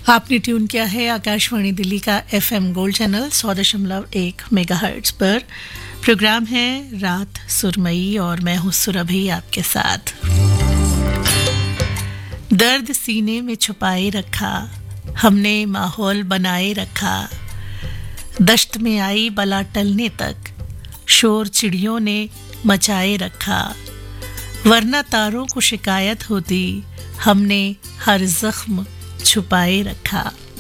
आपने ट्यून किया है आकाशवाणी दिल्ली का एफएम गोल्ड चैनल 100.1 मेगाहर्ट्ज पर। प्रोग्राम है रात सुरमई और मैं हूं सुरभि आपके साथ। दर्द सीने में छुपाए रखा, हमने माहौल बनाए रखा। दश्त में आई बला टलने तक शोर चिड़ियों ने मचाए रखा। वरना तारों को शिकायत होती, हमने हर जख्म छुपाए रखा।